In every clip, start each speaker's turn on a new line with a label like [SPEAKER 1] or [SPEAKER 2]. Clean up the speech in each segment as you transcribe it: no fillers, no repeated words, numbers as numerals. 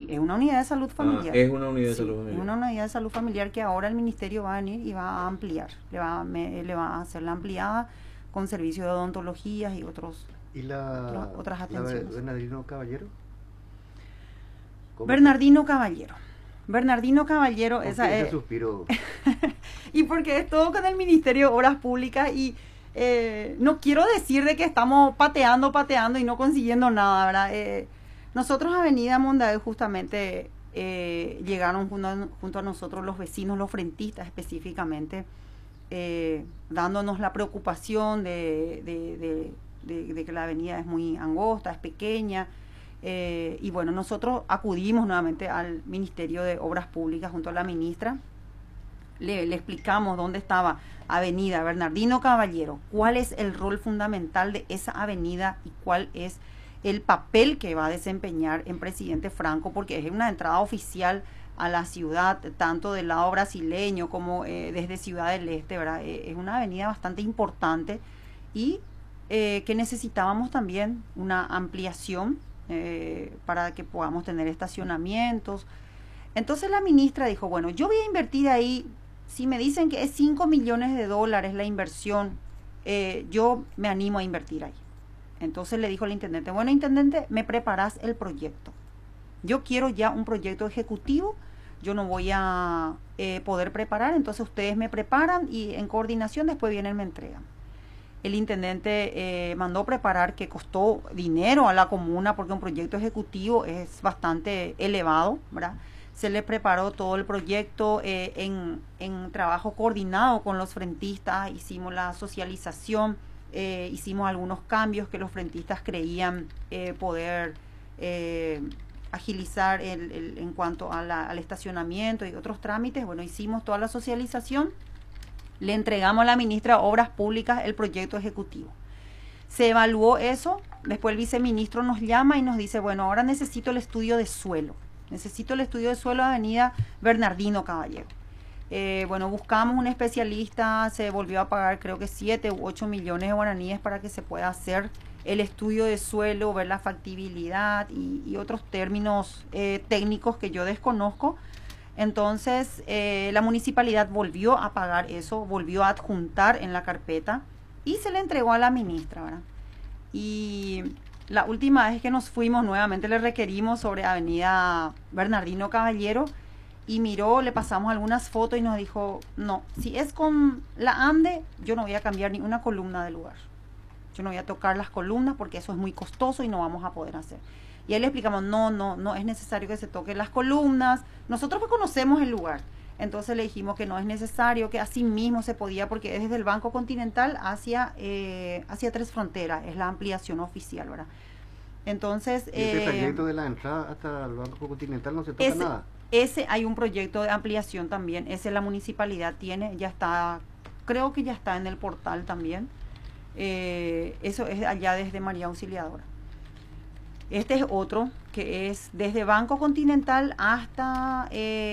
[SPEAKER 1] es una unidad de salud familiar.
[SPEAKER 2] Es una unidad de
[SPEAKER 1] Sí,
[SPEAKER 2] salud familiar.
[SPEAKER 1] es una unidad de salud familiar que ahora el ministerio va a venir y va a ampliar. Le va a hacer la ampliada con servicios de odontologías y otras atenciones.
[SPEAKER 3] Bernardino Caballero.
[SPEAKER 1] Bernardino Caballero. Bernardino Caballero,
[SPEAKER 3] esa es. Suspiro.
[SPEAKER 1] Y porque es todo con el Ministerio de Obras Públicas y no quiero decir de que estamos pateando y no consiguiendo nada, ¿verdad? Nosotros Avenida Mondavi justamente llegaron junto a nosotros los vecinos, los frentistas específicamente, dándonos la preocupación de que la avenida es muy angosta, es pequeña. Y bueno, nosotros acudimos nuevamente al Ministerio de Obras Públicas junto a la ministra, le explicamos dónde estaba Avenida Bernardino Caballero, cuál es el rol fundamental de esa avenida y cuál es el papel que va a desempeñar en Presidente Franco, porque es una entrada oficial a la ciudad, tanto del lado brasileño como desde Ciudad del Este, ¿verdad? Es una avenida bastante importante y que necesitábamos también una ampliación para que podamos tener estacionamientos. Entonces la ministra dijo, bueno, yo voy a invertir ahí, si me dicen que es $5 millones la inversión, yo me animo a invertir ahí. Entonces le dijo al intendente, bueno, intendente, me preparás el proyecto. Yo quiero ya un proyecto ejecutivo, yo no voy a poder preparar, entonces ustedes me preparan y en coordinación después vienen y me entregan. El intendente mandó preparar, que costó dinero a la comuna porque un proyecto ejecutivo es bastante elevado, ¿verdad? Se le preparó todo el proyecto en trabajo coordinado con los frentistas, hicimos la socialización, hicimos algunos cambios que los frentistas creían poder agilizar en cuanto a al estacionamiento y otros trámites. Bueno, hicimos toda la socialización. Le entregamos a la ministra de Obras Públicas el proyecto ejecutivo. Se evaluó eso, después el viceministro nos llama y nos dice, bueno, ahora necesito el estudio de suelo. Necesito el estudio de suelo de Avenida Bernardino Caballero. Bueno, buscamos un especialista, se volvió a pagar creo que 7 u 8 millones de guaraníes para que se pueda hacer el estudio de suelo, ver la factibilidad y otros términos técnicos que yo desconozco. Entonces, la municipalidad volvió a pagar eso, volvió a adjuntar en la carpeta y se le entregó a la ministra, ¿verdad? Y la última vez que nos fuimos, nuevamente le requerimos sobre Avenida Bernardino Caballero y miró, le pasamos algunas fotos y nos dijo, no, si es con la ANDE, yo no voy a cambiar ni una columna del lugar. Yo no voy a tocar las columnas porque eso es muy costoso y no vamos a poder hacer. Y ahí le explicamos, no es necesario que se toquen las columnas. Nosotros pues conocemos el lugar. Entonces le dijimos que no es necesario, que así mismo se podía, porque es desde el Banco Continental hacia Tres Fronteras, es la ampliación oficial, ¿verdad? Entonces...
[SPEAKER 3] ¿Y ese trayecto de la entrada hasta el Banco Continental no se toca nada?
[SPEAKER 1] Ese hay un proyecto de ampliación también, ese la municipalidad tiene, ya está, creo que ya está en el portal también. Eso es allá desde María Auxiliadora. Este es otro que es desde Banco Continental hasta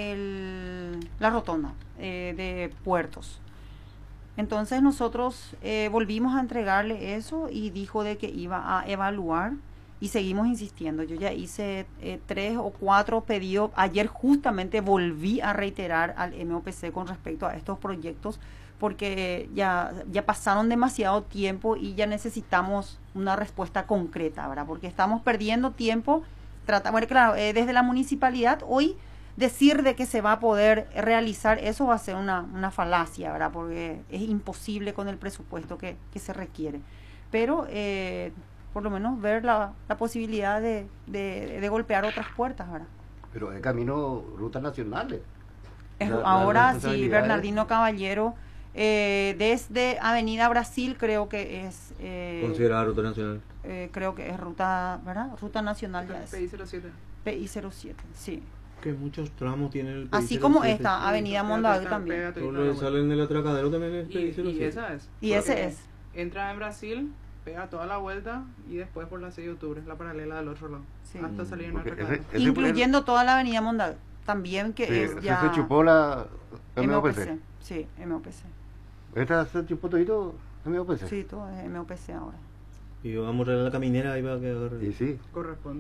[SPEAKER 1] la rotonda de Puertos. Entonces nosotros volvimos a entregarle eso y dijo de que iba a evaluar y seguimos insistiendo. Yo ya hice 3 o 4 pedidos. Ayer justamente volví a reiterar al MOPC con respecto a estos proyectos porque ya pasaron demasiado tiempo y ya necesitamos una respuesta concreta, ¿verdad? Porque estamos perdiendo tiempo. Bueno, claro, desde la municipalidad hoy decir de que se va a poder realizar eso va a ser una falacia, ¿verdad? Porque es imposible con el presupuesto que se requiere. Pero por lo menos ver la posibilidad de golpear otras puertas, ¿verdad?
[SPEAKER 3] Pero es camino, rutas nacionales.
[SPEAKER 1] Ahora sí, Bernardino Caballero, desde Avenida Brasil creo que es...
[SPEAKER 2] considerada ruta nacional.
[SPEAKER 1] Creo que es ruta, ¿verdad? Ruta nacional ya es.
[SPEAKER 4] PI-07.
[SPEAKER 1] PI-07, sí.
[SPEAKER 2] Que muchos tramos tienen el PI-07.
[SPEAKER 1] Así como esta, Avenida Mondavi también.
[SPEAKER 2] Salen del atracadero también el PI-07.
[SPEAKER 4] Y esa es.
[SPEAKER 1] Y ese es.
[SPEAKER 4] Entra en Brasil, pega toda la vuelta y después por la 6 de octubre, la paralela del otro lado. Sí. Hasta salir en atracadero.
[SPEAKER 1] Incluyendo toda la Avenida Mondavi. También que
[SPEAKER 3] sí,
[SPEAKER 1] es ya...
[SPEAKER 3] Se chupó la
[SPEAKER 1] MOPC. Sí, MOPC.
[SPEAKER 3] ¿Esta se chupó todito MOPC?
[SPEAKER 1] Sí, todo es MOPC ahora.
[SPEAKER 2] Y vamos a la caminera ahí va a quedar.
[SPEAKER 3] Y sí.
[SPEAKER 4] Corresponde.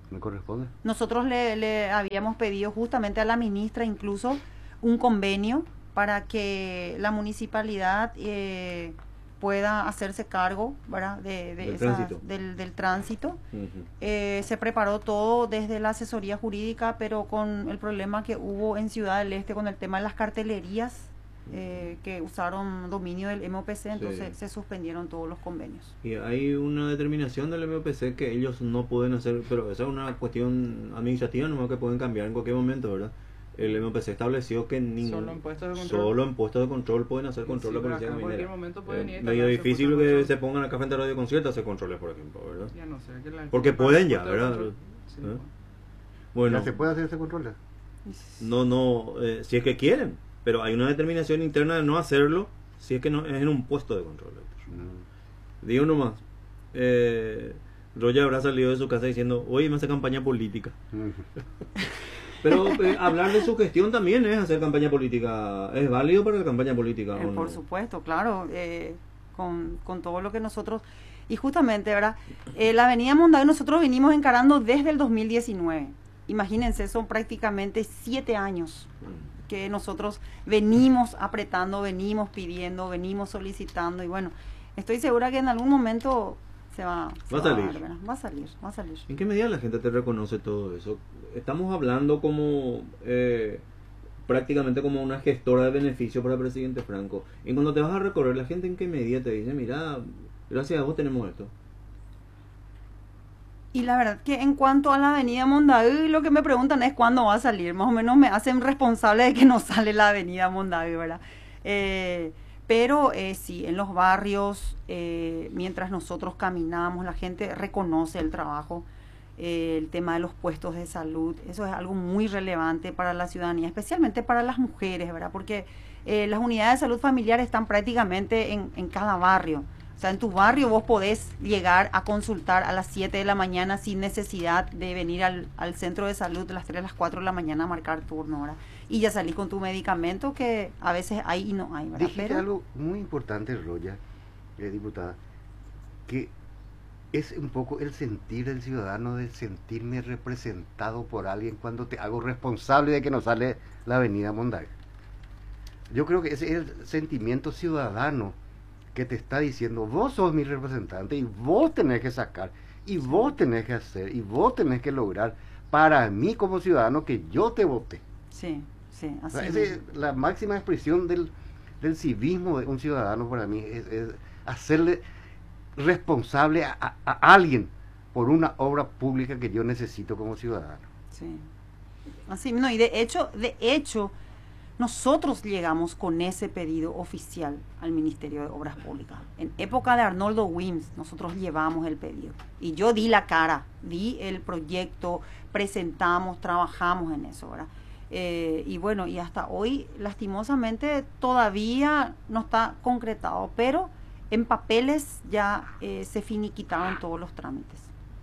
[SPEAKER 3] Me corresponde.
[SPEAKER 1] Nosotros le habíamos pedido justamente a la ministra incluso un convenio para que la municipalidad pueda hacerse cargo, ¿verdad? Del tránsito. Se preparó todo desde la asesoría jurídica, pero con el problema que hubo en Ciudad del Este con el tema de las cartelerías, que usaron dominio del MOPC, entonces se suspendieron todos los convenios.
[SPEAKER 2] Y hay una determinación del MOPC que ellos no pueden hacer, pero esa es una cuestión administrativa nomás que pueden cambiar en cualquier momento, ¿verdad? El MOPC estableció que
[SPEAKER 4] solo en puestos de control,
[SPEAKER 2] solo en puestos de control pueden hacer control de policía
[SPEAKER 4] en cualquier
[SPEAKER 2] caminera.
[SPEAKER 4] momento pueden ir
[SPEAKER 2] Medio difícil que se pongan acá frente a Radio Concierto a hacer controles, por ejemplo, ¿verdad?
[SPEAKER 4] Ya no sé, que
[SPEAKER 2] porque pueden ya, ¿verdad?
[SPEAKER 4] Sí,
[SPEAKER 2] bueno,
[SPEAKER 3] ¿Ya se puede hacer ese control?
[SPEAKER 2] no, si es que quieren, pero hay una determinación interna de no hacerlo si es que no es en un puesto de control. Digo nomás, Roya habrá salido de su casa diciendo, oye, me hace campaña política. Pero hablar de su gestión también es hacer campaña política. ¿Es válido para la campaña política? ¿O
[SPEAKER 1] por
[SPEAKER 2] no?
[SPEAKER 1] supuesto, claro. Con todo lo que nosotros... Y justamente, ¿verdad? La avenida Mondavi nosotros venimos encarando desde el 2019. Imagínense, son prácticamente 7 años que nosotros venimos apretando, venimos pidiendo, venimos solicitando. Y bueno, estoy segura que en algún momento va a salir. Va a salir.
[SPEAKER 2] ¿En qué medida la gente te reconoce todo eso? Estamos hablando como prácticamente como una gestora de beneficio para el presidente Franco. Y cuando te vas a recorrer, la gente en qué medida te dice, mira, gracias a vos tenemos esto.
[SPEAKER 1] Y la verdad que en cuanto a la avenida Mondavi, lo que me preguntan es cuándo va a salir. Más o menos me hacen responsable de que no sale la avenida Mondavi, ¿verdad? Pero sí, en los barrios, mientras nosotros caminamos, la gente reconoce el trabajo, el tema de los puestos de salud. Eso es algo muy relevante para la ciudadanía, especialmente para las mujeres, ¿verdad? Porque las unidades de salud familiar están prácticamente en cada barrio. O sea, en tu barrio vos podés llegar a consultar a las 7 de la mañana sin necesidad de venir al centro de salud a las 3, a las 4 de la mañana a marcar turno, ¿verdad? Y ya salís con tu medicamento que a veces hay y no hay, ¿verdad?
[SPEAKER 3] Dijiste algo muy importante, Roya, diputada, que es un poco el sentir del ciudadano, de sentirme representado por alguien cuando te hago responsable de que no sale la avenida Mondavi. Yo creo que ese es el sentimiento ciudadano que te está diciendo, vos sos mi representante y vos tenés que sacar, y vos tenés que hacer, y vos tenés que lograr para mí como ciudadano que yo te voté.
[SPEAKER 1] Sí, sí, así
[SPEAKER 3] o sea, es la máxima expresión del civismo de un ciudadano para mí, es hacerle responsable a alguien por una obra pública que yo necesito como ciudadano.
[SPEAKER 1] Sí, así, no, y de hecho, nosotros llegamos con ese pedido oficial al Ministerio de Obras Públicas. En época de Arnoldo Wims, nosotros llevamos el pedido. Y yo di la cara, di el proyecto, presentamos, trabajamos en eso, ¿verdad? Y bueno, y hasta hoy, lastimosamente, todavía no está concretado, pero en papeles ya se finiquitaron todos los trámites.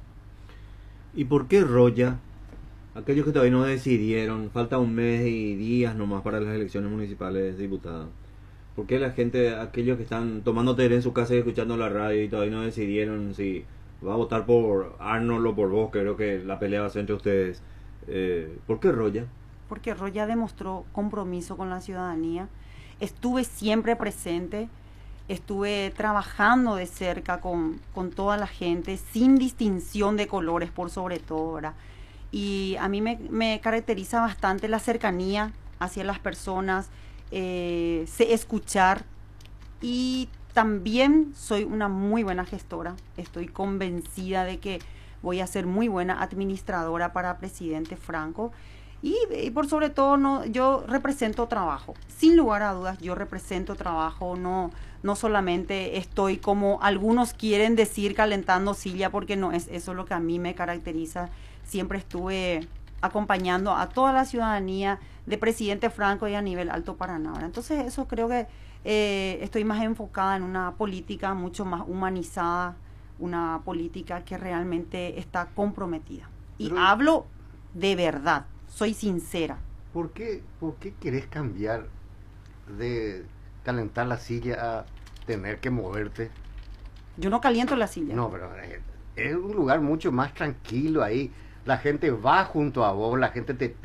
[SPEAKER 2] ¿Y por qué Roya? Aquellos que todavía no decidieron, falta un mes y días nomás para las elecciones municipales, diputada. ¿Por qué la gente, aquellos que están tomando té en su casa y escuchando la radio y todavía no decidieron si va a votar por Arnold o por vos? Creo que la pelea va a ser entre ustedes. ¿Por qué Roya?
[SPEAKER 1] Porque Roya demostró compromiso con la ciudadanía. Estuve siempre presente, estuve trabajando de cerca con toda la gente, sin distinción de colores por sobre todo, ¿verdad? Y a mí me caracteriza bastante la cercanía hacia las personas, sé escuchar y también soy una muy buena gestora. Estoy convencida de que voy a ser muy buena administradora para presidente Franco y por sobre todo yo represento trabajo. Sin lugar a dudas, yo represento trabajo, no solamente estoy como algunos quieren decir calentando silla, porque no es eso lo que a mí me caracteriza. Siempre estuve acompañando a toda la ciudadanía de presidente Franco y a nivel Alto Paraná. Entonces eso creo que estoy más enfocada en una política mucho más humanizada, una política que realmente está comprometida. Y
[SPEAKER 3] pero,
[SPEAKER 1] hablo de verdad, soy sincera.
[SPEAKER 3] ¿Por qué querés cambiar de calentar la silla a tener que moverte?
[SPEAKER 1] Yo no caliento la silla.
[SPEAKER 3] No, pero es un lugar mucho más tranquilo ahí. La gente va junto a vos, la gente te